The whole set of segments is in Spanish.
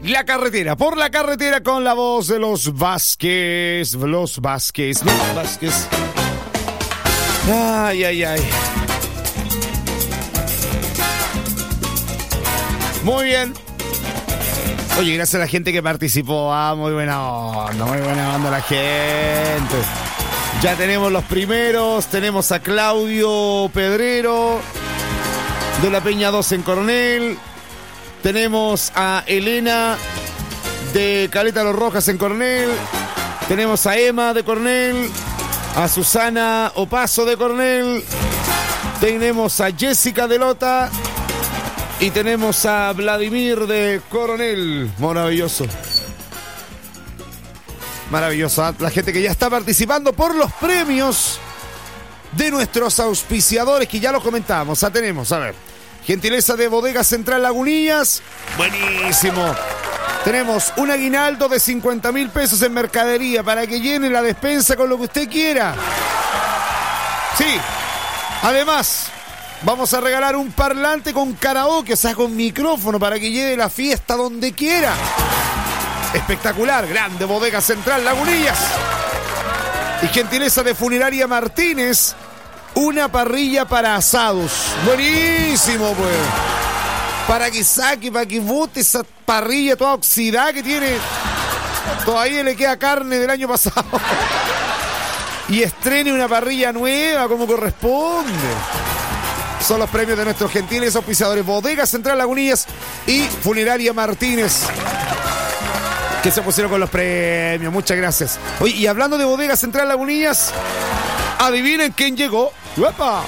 La carretera, por la carretera con la voz de los Vázquez. Los Vázquez. Ay, ay, ay. Muy bien. Oye, gracias a la gente que participó. Muy buena onda la gente. Ya tenemos los primeros. Tenemos a Claudio Pedrero de la Peña 2 en Coronel. Tenemos a Elena de Caleta Los Rojas en Coronel. Tenemos a Emma de Coronel. A Susana Opaso de Coronel. Tenemos a Jessica de Lota. Y tenemos a Vladimir de Coronel. Maravilloso. Maravilloso. La gente que ya está participando por los premios de nuestros auspiciadores, que ya los comentamos. Tenemos, a ver, gentileza de Bodega Central Lagunillas. Buenísimo. Tenemos un aguinaldo de 50.000 pesos en mercadería para que llene la despensa con lo que usted quiera. Sí. Además, vamos a regalar un parlante con karaoke, o sea, con micrófono, para que lleve la fiesta donde quiera. Espectacular, grande Bodega Central Lagunillas. Y gentileza de Funeraria Martínez, una parrilla para asados. Buenísimo, pues. Para que saque, para que bote esa parrilla toda oxidada que tiene. Todavía le queda carne del año pasado. Y estrene una parrilla nueva como corresponde. Son los premios de nuestros gentiles auspiciadores Bodega Central Lagunillas y Funeraria Martínez, que se pusieron con los premios. Muchas gracias. Oye, y hablando de Bodega Central Lagunillas, adivinen quién llegó. ¡Uepa!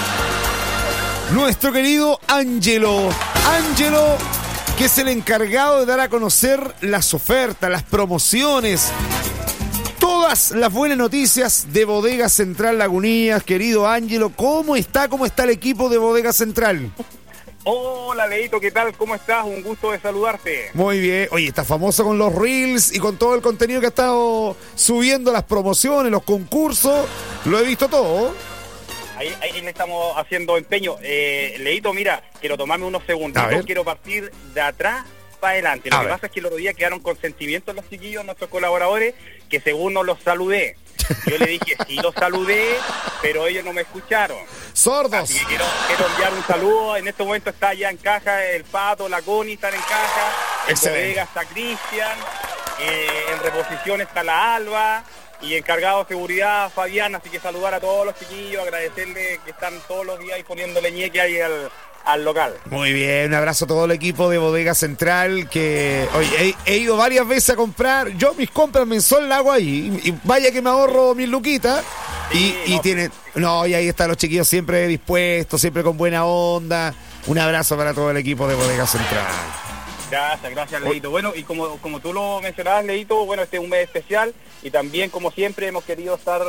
Nuestro querido Ángelo. Ángelo, que es el encargado de dar a conocer las ofertas, las promociones, todas las buenas noticias de Bodega Central Lagunillas. Querido Ángelo, ¿cómo está? ¿Cómo está el equipo de Bodega Central? Hola, Leito, ¿qué tal? ¿Cómo estás? Un gusto de saludarte. Muy bien. Oye, está famoso con los Reels y con todo el contenido que ha estado subiendo, las promociones, los concursos. Lo he visto todo. Ahí le estamos haciendo empeño. Leito, mira, quiero tomarme unos segundos. Quiero partir de atrás para adelante. Lo que pasa es que el otro día quedaron con sentimientos los chiquillos, nuestros colaboradores, que según no los saludé. Yo le dije, sí los saludé, pero ellos no me escucharon. ¡Sordos! Así que quiero enviar un saludo. En este momento está ya en caja el Pato, la Connie están en caja. En Bodega está Cristian. En reposición está la Alba. Y encargado de seguridad, Fabián. Así que saludar a todos los chiquillos, agradecerles que están todos los días ahí poniéndole ñeque ahí al local. Muy bien, un abrazo a todo el equipo de Bodega Central, que oye, he ido varias veces a comprar. Yo mis compras mensual la hago ahí, y vaya que me ahorro 1.000 luquitas. Sí, y tienen, y ahí están los chiquillos siempre dispuestos, siempre con buena onda. Un abrazo para todo el equipo de Bodega Central. Gracias, Leito. Bueno, y como tú lo mencionabas, Leito, bueno, este es un mes especial y también, como siempre, hemos querido estar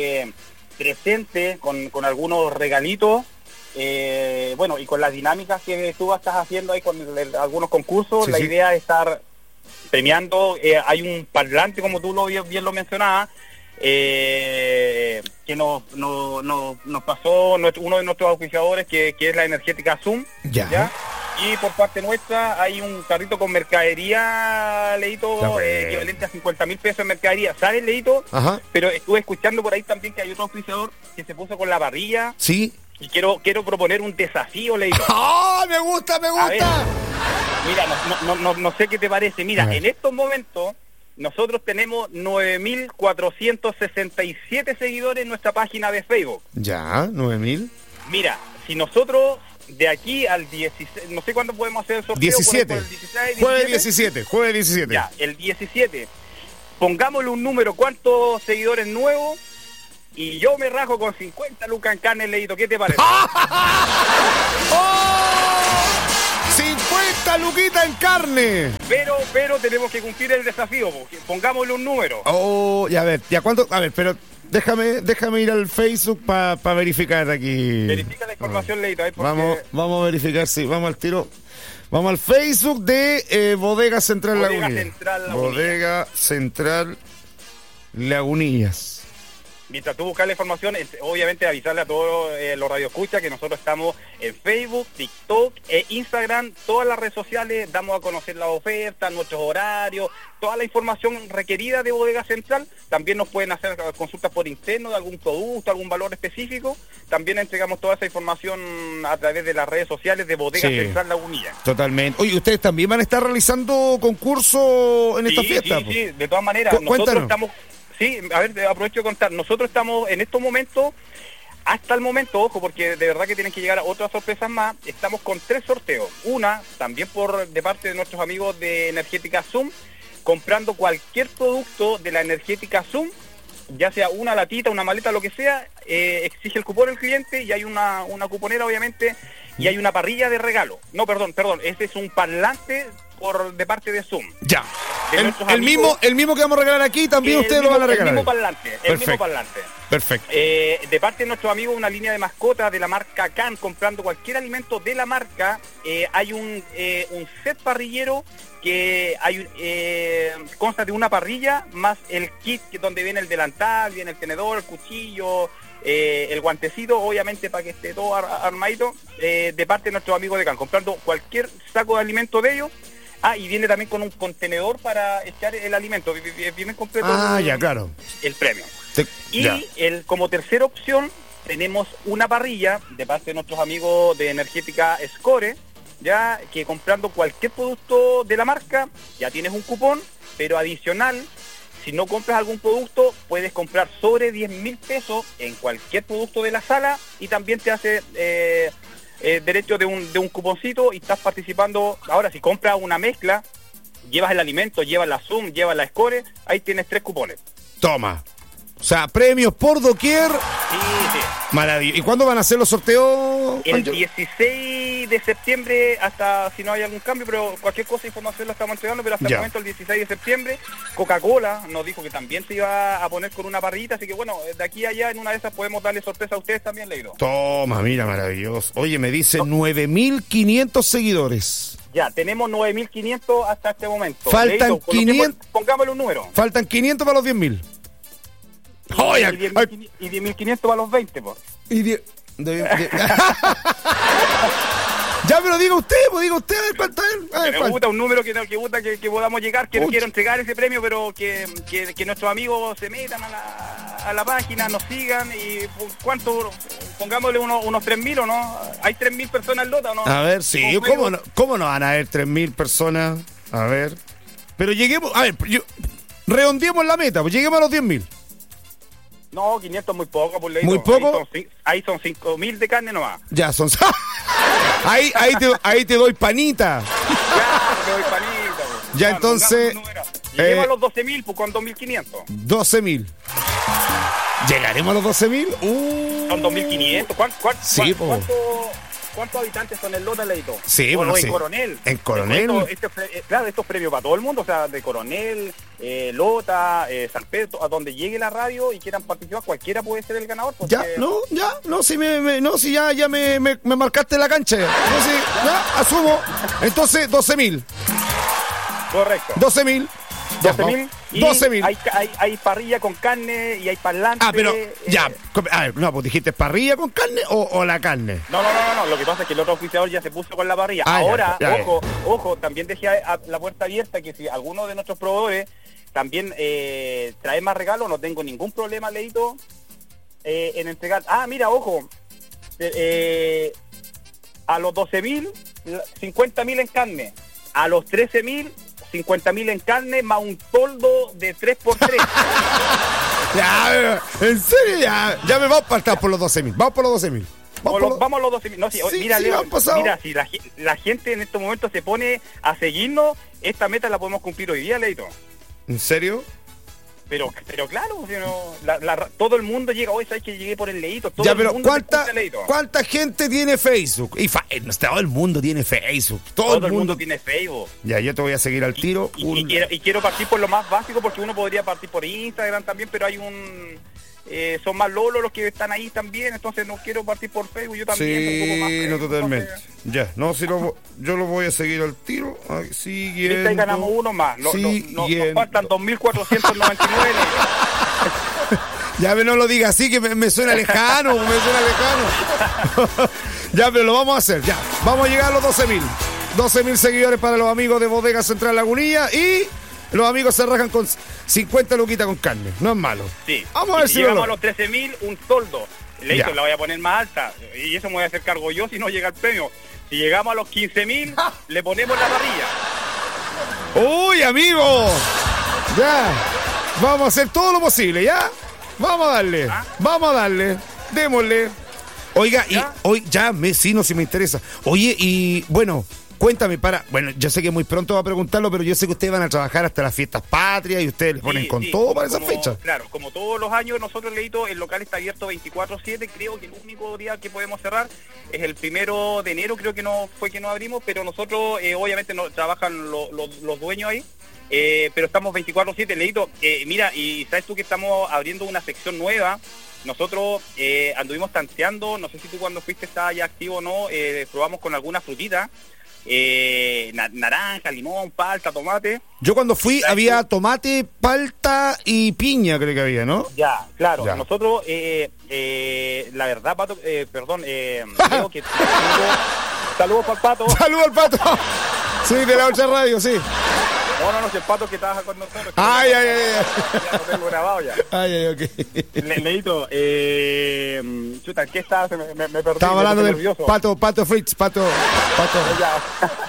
presente con algunos regalitos, bueno, y con las dinámicas que tú estás haciendo ahí con algunos concursos. Sí, la idea es estar premiando. Hay un parlante, como tú bien lo mencionabas, que nos pasó uno de nuestros auspiciadores, que es la energética Zoom. ¿Ya? Y por parte nuestra hay un carrito con mercadería, Leito, equivalente a 50.000 pesos en mercadería. ¿Sabes, Leito? Ajá. Pero estuve escuchando por ahí también que hay otro auspiciador que se puso con la parrilla. Sí. Y quiero proponer un desafío, Leito. ¡Oh, me gusta! A ver, mira, no sé qué te parece. Mira, en estos momentos nosotros tenemos 9.467 seguidores en nuestra página de Facebook. Ya, 9.000. Mira, si nosotros de aquí al 16, no sé cuándo podemos hacer el sorteo. 17. El 16, Jueves 17. Ya, el 17. Pongámosle un número, ¿cuántos seguidores nuevos? Y yo me rajo con 50 lucas en carne, Leito. ¿Qué te parece? ¡Oh! 50 luquitas en carne. Pero tenemos que cumplir el desafío, porque pongámosle un número. Oh, ya a ver, ya cuánto, a ver, pero déjame ir al Facebook para verificar aquí. Verifica la información, Leito. Vamos a verificar, sí, vamos al tiro. Vamos al Facebook de Bodega Central Lagunillas. Bodega Central Lagunillas. mientras tú buscas la información, obviamente avisarle a todos los radioescuchas que nosotros estamos en Facebook, TikTok e Instagram, todas las redes sociales, damos a conocer las ofertas, nuestros horarios, toda la información requerida de Bodega Central. También nos pueden hacer consultas por interno de algún producto, algún valor específico. También entregamos toda esa información a través de las redes sociales de Bodega Central Lagunilla. Totalmente. Oye, ¿ustedes también van a estar realizando concursos en esta fiesta? Sí, de todas maneras. Nosotros estamos... Sí, a ver, aprovecho de contar. Nosotros estamos en estos momentos, hasta el momento, ojo, porque de verdad que tienen que llegar a otras sorpresas más, estamos con 3 sorteos. Una, también de parte de nuestros amigos de Energética Zoom, comprando cualquier producto de la Energética Zoom, ya sea una latita, una maleta, lo que sea, exige el cupón el cliente y hay una cuponera, obviamente, y hay una parrilla de regalo. No, perdón, este es un parlante de parte de Zoom. Ya. El mismo que vamos a regalar aquí, también ustedes lo van a regalar. El mismo parlante. Perfecto. De parte de nuestros amigos, una línea de mascotas de la marca Can, comprando cualquier alimento de la marca, hay un set parrillero que consta de una parrilla más el kit donde viene el delantal, viene el tenedor, el cuchillo, el guantecito, obviamente para que esté todo armadito, de parte de nuestros amigos de Can, comprando cualquier saco de alimento de ellos. Y viene también con un contenedor para echar el alimento, bien completo. Ya, claro. El premio. Como tercera opción tenemos una parrilla de parte de nuestros amigos de Energética Score, ya que comprando cualquier producto de la marca ya tienes un cupón, pero adicional, si no compras algún producto, puedes comprar sobre 10.000 pesos en cualquier producto de la sala y también te hace derecho de un cuponcito y estás participando. Ahora, si compras una mezcla, llevas el alimento, llevas la Zoom, llevas la Score, ahí tienes 3 cupones. Toma. O sea, premios por doquier. Sí. Maravilloso. ¿Y cuándo van a hacer los sorteos? El 16 de septiembre, hasta si no hay algún cambio, pero cualquier cosa, información la estamos entregando, pero hasta el momento, el 16 de septiembre, Coca-Cola nos dijo que también se iba a poner con una parrillita, así que bueno, de aquí a allá, en una de esas podemos darle sorpresa a ustedes también, Leiro. Toma, mira, maravilloso. Oye, me dice 9.500 seguidores. Ya, tenemos 9.500 hasta este momento. Faltan Leito, 500. Pongámosle un número. Faltan 500 para los 10.000. Y 10.500 para los 20, pues. Ya, pero diga usted, a ver cuánto es. Me gusta un número que podamos llegar, que no quiero entregar ese premio, pero que nuestros amigos se metan a la página, nos sigan y ¿cuánto? Pongámosle unos 3.000 o no. ¿Hay 3.000 personas en Lota o no? A ver, sí, ¿cómo no van a haber 3.000 personas? A ver. Pero lleguemos, a ver, redondeemos la meta, pues lleguemos a los 10.000. No, 500 muy poco, por ley. ¿Muy poco? Ahí son 5.000 de carne nomás. Ya, son... ahí te doy panita. Ya, te doy panita. Pues. Ya, entonces... Lleguemos a los 12.000, pues con 2.500. 12.000. ¿Llegaremos a los 12.000? Son 2.500. Sí, ¿Cuántos habitantes son en Lota, Leito? Sí, bueno, en sí. Coronel. En Coronel. Claro, estos premios para todo el mundo, o sea, de Coronel, Lota, San Pedro, a donde llegue la radio y quieran participar, cualquiera puede ser el ganador. Porque... Ya me marcaste la cancha. Ya, asumo. Entonces, 12.000. Correcto. 12.000. 12.000 y 12.000. hay parrilla con carne y hay parlante. Pero ya, a ver, no, pues dijiste parrilla con carne o la carne. No, lo que pasa es que el otro oficiador ya se puso con la parrilla. Ahora, ojo, también dejé la puerta abierta que si alguno de nuestros proveedores también trae más regalos, no tengo ningún problema, Leito, en entregar. Mira, ojo, a los 12.000, 50.000 en carne, a los 13.000, 50.000 en carne, más un toldo de 3x3. Ya, en serio, ya me vamos a partir por los 12.000. Vamos por los 12.000. Vamos a los 12.000. No, mira, Leo, si la gente en estos momentos se pone a seguirnos, esta meta la podemos cumplir hoy día, Leito. ¿En serio? Pero claro, todo el mundo llega, hoy sabes que llegué por el Leito. Todo ya, el pero mundo ¿cuánta gente tiene Facebook? Todo el mundo tiene Facebook. Todo el mundo tiene Facebook. Ya, yo te voy a seguir al tiro. Y quiero partir por lo más básico, porque uno podría partir por Instagram también, pero hay son más lolos los que están ahí también, entonces no quiero partir por Facebook, yo también. Sí, no, totalmente. Entonces... Ya, no, si yo lo voy a seguir al tiro. Siguiendo. Ahí ganamos uno más. Nos faltan 2.499. Ya no lo diga así, que me suena lejano, me suena lejano. Ya, pero lo vamos a hacer, ya. Vamos a llegar a los 12.000. 12.000 seguidores para los amigos de Bodega Central Lagunilla y los amigos se rajan con 50 luquitas con carne. No es malo. Sí. Vamos a ver si llegamos a los 13.000, un toldo. Leito, Ya. la voy a poner más alta. Y eso me voy a hacer cargo yo si no llega el premio. Si llegamos a los 15.000, le ponemos la parrilla. ¡Uy, amigo! Ya. Vamos a hacer todo lo posible, ¿ya? Vamos a darle. ¿Ah? Vamos a darle. Démosle. Oiga, ¿Ya? y hoy ya sí, no, si me interesa. Oye, y bueno, cuéntame bueno, yo sé que muy pronto va a preguntarlo, pero yo sé que ustedes van a trabajar hasta las fiestas patrias y ustedes le ponen con todo para esas fechas. Claro, como todos los años, nosotros, Leito, el local está abierto 24/7. Creo que el único día que podemos cerrar es el 1 de enero, creo que no fue que no abrimos, pero nosotros, obviamente, no trabajan los dueños ahí. Pero estamos 24/7, Leito. Mira, y sabes tú que estamos abriendo una sección nueva. Nosotros anduvimos tanteando, no sé si tú cuando fuiste estaba ya activo o no, probamos con alguna frutita, naranja, limón, palta, tomate. Yo cuando fui Exacto. había tomate, palta y piña, creo que había, ¿no? Ya, claro. Ya. Nosotros, la verdad, Pato, creo que... Saludos para el Pato. ¡Saludos al Pato! Sí, de la otra radio, sí. No, si el Pato que trabaja con nosotros. Ay. Ya lo tengo grabado ya. Ay, ok. Leito, chuta, ¿qué estás? Me perdí. Estamos me hablando puse del nervioso. Pato Fritz, Pato. Ya.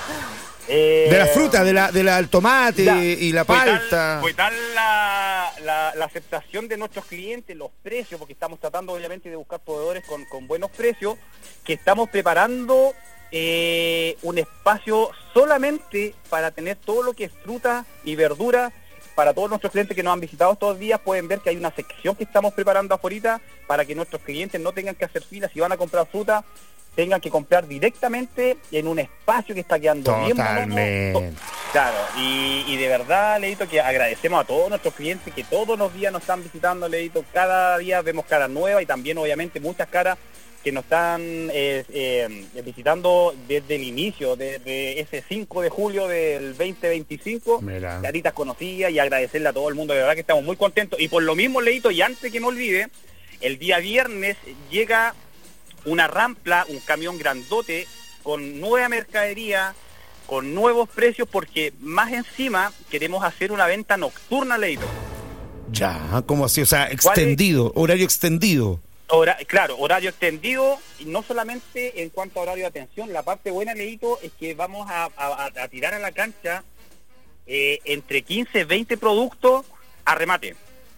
De la fruta, del tomate Ya, y la fue palta. Fue tal la aceptación de nuestros clientes, los precios, porque estamos tratando obviamente de buscar proveedores con buenos precios, que estamos preparando un espacio solamente para tener todo lo que es fruta y verdura. Para todos nuestros clientes que nos han visitado estos días pueden ver que hay una sección que estamos preparando afuera para que nuestros clientes no tengan que hacer filas. Si van a comprar fruta, tengan que comprar directamente en un espacio que está quedando bien Totalmente. bonito. Claro, y de verdad, Leito, que agradecemos a todos nuestros clientes que todos los días nos están visitando, Leito. Cada día vemos caras nuevas y también obviamente muchas caras que nos están visitando desde el inicio, desde ese 5 de julio del 2025. Mira. Caritas conocidas, y agradecerle a todo el mundo, de verdad que estamos muy contentos. Y por lo mismo, Leito, y antes que me olvide, el día viernes llega una rampla, un camión grandote con nueva mercadería, con nuevos precios, porque más encima queremos hacer una venta nocturna, Leito. Ya, ¿cómo así? O sea, extendido, horario extendido. Claro, horario extendido, y no solamente en cuanto a horario de atención. La parte buena, Leito, es que vamos a tirar a la cancha entre 15 y 20 productos a remate.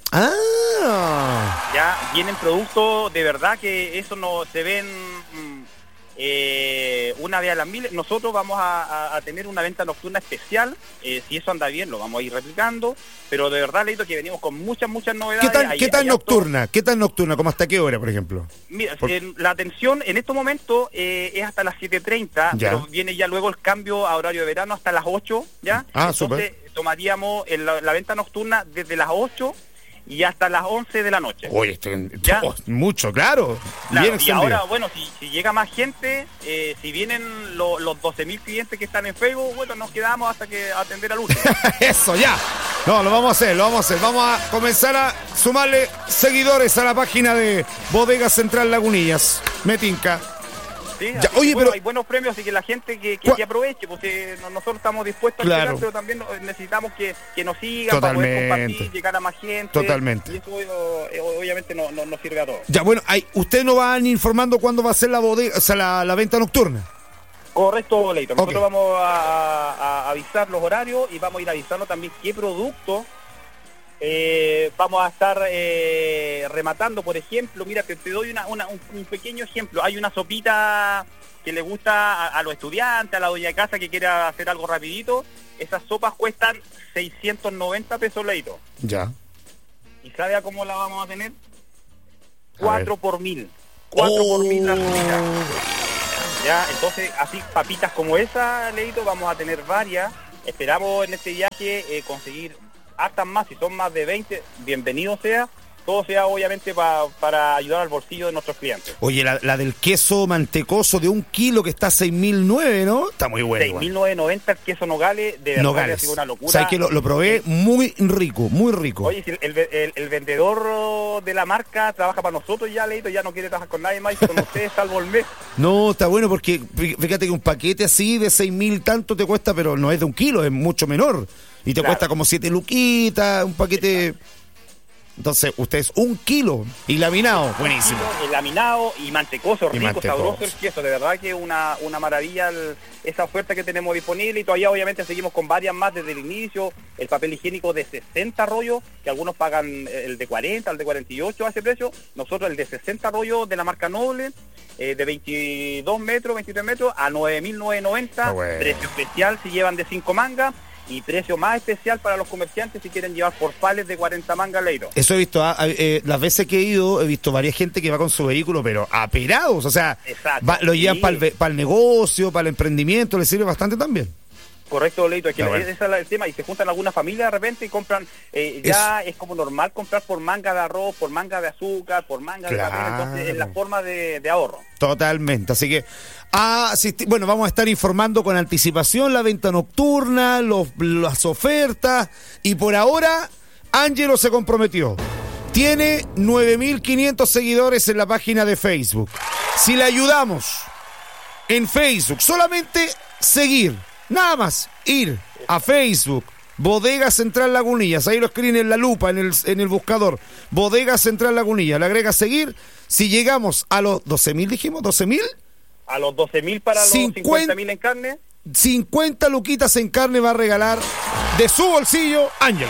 Ah, Ya vienen productos de verdad que eso no se ven una vez a las mil. Nosotros vamos a tener una venta nocturna especial. Si eso anda bien, lo vamos a ir replicando. Pero de verdad, Leito, que venimos con muchas novedades. ¿qué tan nocturna? ¿Qué tan nocturna? ¿Cómo hasta qué hora, por ejemplo? Mira, la atención en estos momentos es hasta las 7:30, Ya. pero viene ya luego el cambio a horario de verano hasta las 8, ¿ya? Ah, Entonces tomaríamos la venta nocturna desde las 8 y hasta las 11 de la noche. Oye, ¿Ya? mucho, claro. Claro, Bien y extendido. ahora, bueno, si llega más gente, si vienen los 12.000 clientes que están en Facebook, bueno, nos quedamos hasta que atender al último. Eso, ya. No, lo vamos a hacer. Vamos a comenzar a sumarle seguidores a la página de Bodega Central Lagunillas. Me tinca. ¿Sí? Ya, Así que, oye, bueno, pero- hay buenos premios, así que la gente que ¿Cuál? aproveche, porque nosotros estamos dispuestos a Claro. esperar, pero también necesitamos que nos sigan para poder Totalmente. compartir, llegar a más gente. Totalmente. Y eso obviamente nos sirve a todos. Ya, bueno, ustedes nos van informando cuándo va a ser la bodega, o sea, la venta nocturna. Correcto, Leito. Nosotros Ok. vamos a avisar los horarios y vamos a ir avisando también qué producto vamos a estar rematando. Por ejemplo, mira, te doy un pequeño ejemplo. Hay una sopita que le gusta a los estudiantes, a la doña de casa que quiera hacer algo rapidito. Esas sopas cuestan 690 pesos, Leito. Ya. ¿Y sabe a cómo la vamos a tener? A 4 ver. por 1000. 4 por 1000 la sopita. Oh. Ya, entonces, así papitas como esa, Leito, vamos a tener varias. Esperamos en este viaje conseguir hartas más. Si son más de 20, bienvenido sea. todo sea obviamente para ayudar al bolsillo de nuestros clientes. Oye, la del queso mantecoso de 1 kilo que está a 6.900, ¿no? Está muy bueno. 6.990 el queso Nogales, de verdad que ha sido una locura. ¿Sabes que lo probé? Muy rico, muy rico. Oye, si el vendedor de la marca trabaja para nosotros ya, Leito, ya no quiere trabajar con nadie más, con ustedes salvo el mes. No, está bueno porque fíjate que un paquete así de 6.000 tanto te cuesta, pero no es de 1 kilo, es mucho menor. Y te cuesta como 7 luquitas, un paquete... Exacto. Entonces, ustedes 1 kilo y laminado, buenísimo. El laminado y mantecoso, rico, sabroso el queso, de verdad que es una maravilla esa oferta que tenemos disponible, y todavía obviamente seguimos con varias más desde el inicio. El papel higiénico de 60 rollos, que algunos pagan el de 40, el de 48 a ese precio, nosotros el de 60 rollos de la marca Noble, de 22 metros, 23 metros a 9.990, bueno. Precio especial si llevan de 5 mangas. Y precio más especial para los comerciantes si quieren llevar por pales de 40 mangas, Leito. Eso he visto, las veces que he ido, he visto varias gente que va con su vehículo, pero aperados, o sea, lo llevan para el negocio, para el emprendimiento, les sirve bastante también. Correcto, Leito, es que ese es el tema, y se juntan algunas familias de repente y compran, es como normal comprar por manga de arroz, por manga de azúcar, por manga de papel, entonces es la forma de ahorro. Totalmente, así que bueno, vamos a estar informando con anticipación la venta nocturna, las ofertas, y por ahora Ángelo se comprometió. Tiene 9.500 seguidores en la página de Facebook. Si le ayudamos en Facebook, solamente seguir, nada más, ir a Facebook, Bodega Central Lagunillas, ahí lo escriben en la lupa, en el buscador, Bodega Central Lagunillas, le agrega seguir. Si llegamos a los 12.000, dijimos, 12.000. A los 12.000 para los 50.000 en carne. 50 luquitas en carne va a regalar de su bolsillo Ángelo.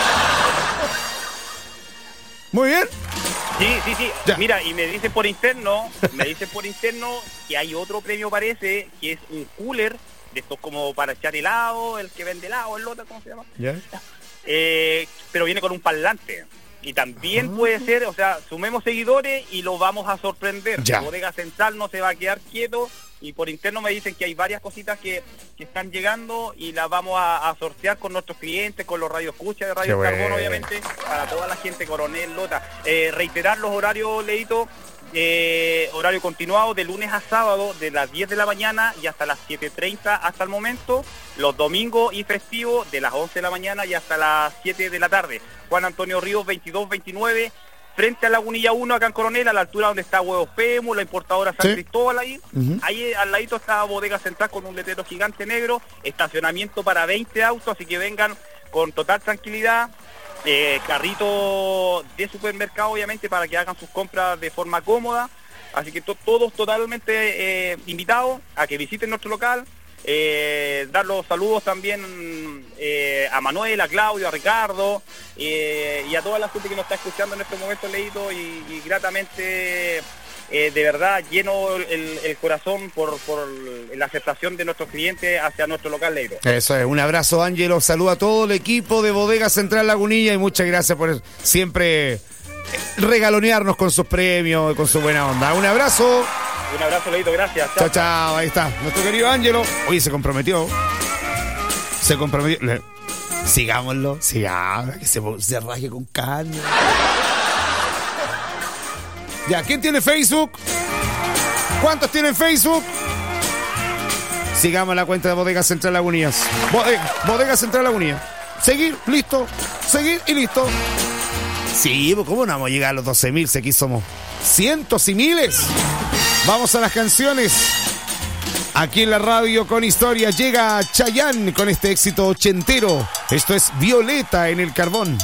Muy bien. Sí. Ya. Mira, y me dicen por interno que hay otro premio, parece, que es un cooler de estos como para echar helado, el que vende helado, el lota, ¿cómo se llama? ¿Yeah? Pero viene con un parlante. Y también puede ser, o sea, sumemos seguidores y lo vamos a sorprender. Ya. Bodega Central no se va a quedar quieto, y por interno me dicen que hay varias cositas que están llegando y las vamos a sortear con nuestros clientes, con los radioescuchas de Radio Carbón, obviamente, para toda la gente, Coronel, Lota. Reiterar los horarios, Leito, horario continuado de lunes a sábado de las 10 de la mañana y hasta las 7:30 hasta el momento, los domingos y festivos de las 11 de la mañana y hasta las 7 de la tarde. Juan Antonio Ríos 2229, frente a Lagunilla 1 acá en Coronel, a la altura donde está Huevos Pemu, la importadora San Cristóbal ahí. Ahí al ladito está Bodega Central con un letrero gigante negro, estacionamiento para 20 autos, así que vengan con total tranquilidad. Carrito de supermercado, obviamente, para que hagan sus compras de forma cómoda. Así que todos totalmente invitados a que visiten nuestro local. Dar los saludos también a Manuel, a Claudio, a Ricardo y a toda la gente que nos está escuchando en este momento, Leito, y gratamente, de verdad, lleno el corazón por la aceptación de nuestros clientes hacia nuestro local, Leito. Eso es, un abrazo, Ángelo, saluda a todo el equipo de Bodega Central Lagunilla y muchas gracias por siempre regalonearnos con sus premios y con su buena onda. Un abrazo. Un abrazo, Leito, gracias. Chao, ahí está. Nuestro querido Ángelo. Oye, se comprometió. Sigámoslo. Que se raje con carne. Ya, ¿quién tiene Facebook? ¿Cuántos tienen Facebook? Sigamos la cuenta de Bodega Central Lagunillas. Bodega Central Lagunillas. Seguir, listo. Seguir y listo. Sí, ¿cómo no vamos a llegar a los 12.000? Si aquí somos cientos y miles. Vamos a las canciones. Aquí en la radio con historia llega Chayanne con este éxito ochentero. Esto es Violeta en el Carbón.